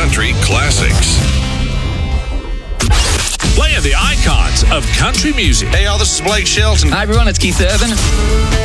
country classics. Playing the icons of country music. Hey, y'all, this is Blake Shelton. Hi, everyone. It's Keith Urban.